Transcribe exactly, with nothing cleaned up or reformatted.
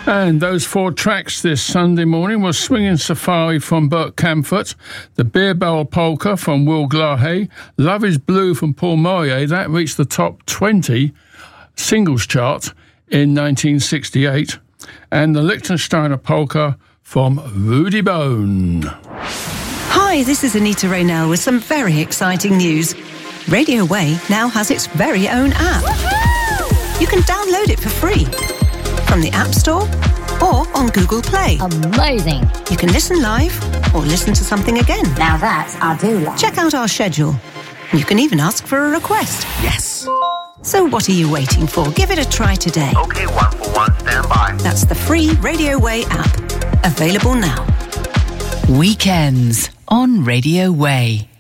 And those four tracks this Sunday morning were Swinging Safari from Bert Kaempfert, The Beer Barrel Polka from Will Glahe, Love is Blue from Paul Morier, that reached the top twenty singles chart in nineteen sixty-eight, and the Liechtensteiner Polka from Rudy Bone. Hi, this is Anita Raynell with some very exciting news. Radio Way now has its very own app. Woohoo! You can download it for free from the App Store or on Google Play. Amazing. You can listen live or listen to something again. Now that's I do like. Check out our schedule. You can even ask for a request. Yes. So what are you waiting for? Give it a try today. Okay, one for one, stand by. That's the free Radio Way app. Available now. Weekends on Radio Way.